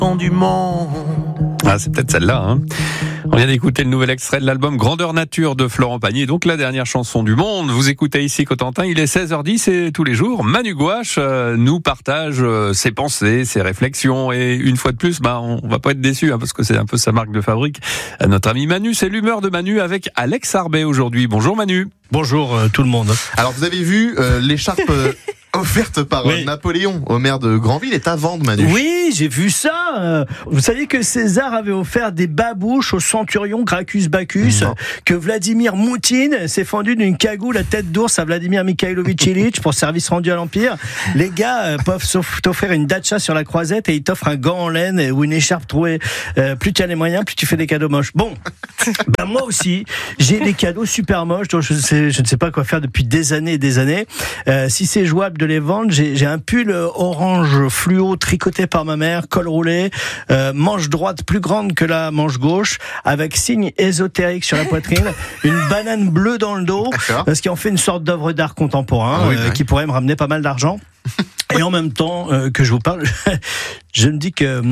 du monde. Ah, c'est peut-être celle-là, hein. On vient d'écouter le nouvel extrait de l'album Grandeur Nature de Florent Pagny, donc la dernière chanson du monde. Vous écoutez ici Cotentin, il est 16h10 et tous les jours, Manu Gouache nous partage ses pensées, ses réflexions. Et une fois de plus, on va pas être déçus, parce que c'est un peu sa marque de fabrique. Notre ami Manu, c'est l'humeur de Manu avec Alex Arbet aujourd'hui. Bonjour Manu. Bonjour tout le monde. Alors vous avez vu l'écharpe offerte par Napoléon au maire de Granville est à vendre, Manu. Oui, j'ai vu ça. Vous saviez que César avait offert des babouches au centurion Gracchus Bacchus, que Vladimir Moutine s'est fendu d'une cagoule à tête d'ours à Vladimir Mikhailovitch Ilitch pour service rendu à l'Empire. Les gars peuvent t'offrir une datcha sur la croisette et ils t'offrent un gant en laine ou une écharpe trouée. Plus tu as les moyens, plus tu fais des cadeaux moches. Bon, moi aussi, j'ai des cadeaux super moches dont je ne sais pas quoi faire depuis des années et des années. Si c'est jouable de les vendre, j'ai un pull orange fluo tricoté par ma mère, col roulé, manche droite plus grande que la manche gauche, avec signe ésotérique sur la poitrine, une banane bleue dans le dos, parce qu'il en fait une sorte d'œuvre d'art contemporain qui pourrait me ramener pas mal d'argent. Et en même temps que je vous parle, je me dis que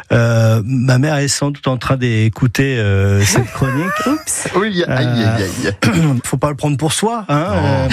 ma mère est sans doute en train d'écouter cette chronique. Oups. Oui, faut pas le prendre pour soi, hein.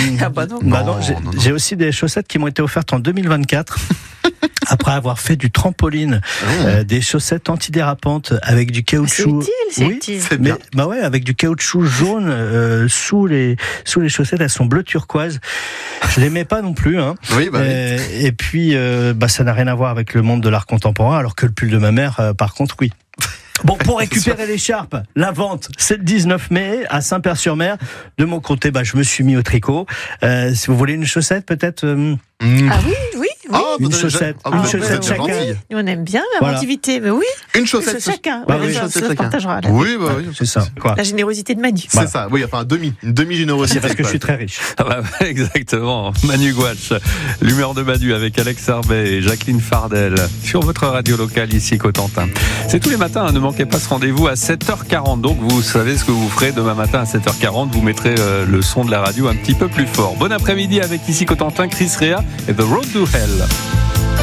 J'ai aussi des chaussettes qui m'ont été offertes en 2024. Après avoir fait du trampoline, des chaussettes antidérapantes avec du caoutchouc. C'est utile. C'est bien. Avec du caoutchouc jaune sous les chaussettes, elles sont bleu turquoise. Je les mets pas non plus, hein. Et puis, ça n'a rien à voir avec le monde de l'art contemporain, alors que le pull de ma mère, par contre, oui. Bon, pour récupérer l'écharpe, la vente, c'est le 19 mai à Saint-Père-sur-Mer. De mon côté, je me suis mis au tricot. Si vous voulez une chaussette, peut-être. Ah oui. Une chaussette chacun. On aime bien l'inventivité, mais oui. Une chaussette chacun. chacun. Partagera. Oui, c'est ça. Quoi. La générosité de Manu. C'est ça. Oui, enfin une demi-générosité. C'est parce que je suis très riche. Exactement. Manu Gouache, l'humeur de Manu avec Alex Arbet et Jacqueline Fardel sur votre radio locale ici Cotentin. C'est tous les matins, ne manquez pas ce rendez-vous à 7h40. Donc vous savez ce que vous ferez demain matin à 7h40. Vous mettrez le son de la radio un petit peu plus fort. Bon après-midi avec ici Cotentin, Chris Rea et The Road to Hell.